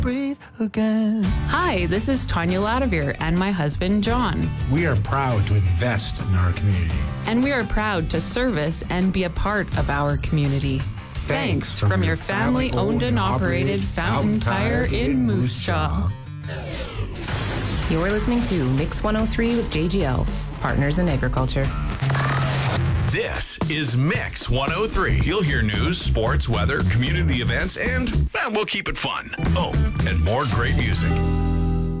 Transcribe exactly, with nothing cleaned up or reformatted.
breathe again. Hi, this is Tanya Ladavere and my husband, John. We are proud to invest in our community. And we are proud to service and be a part of our community. Thanks, Thanks from, from your family-owned and operated Fountain Tire in Moose Jaw. You're listening to Mix one oh three with J G L, Partners in Agriculture. This is Mix one oh three. You'll hear news, sports, weather, community events, and well, we'll keep it fun. Oh, and more great music.